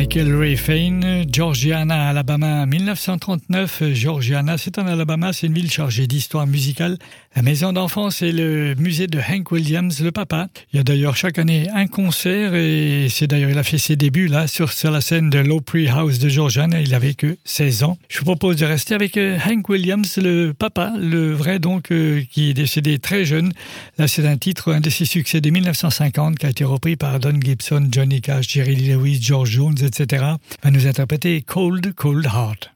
Michael Ray Fane, Georgiana, Alabama, 1939. Georgiana, c'est en Alabama, c'est une ville chargée d'histoire musicale. La maison d'enfance et le musée de Hank Williams, le papa. Il y a d'ailleurs chaque année un concert et il a fait ses débuts là sur la scène de l'Opry House de Georgiana. Il avait que 16 ans. Je vous propose de rester avec Hank Williams, le papa, le vrai donc, qui est décédé très jeune. Là, c'est un titre, un de ses succès de 1950 qui a été repris par Don Gibson, Johnny Cash, Jerry Lee Lewis, George Jones, etc. Va nous interpréter Cold, Cold Heart.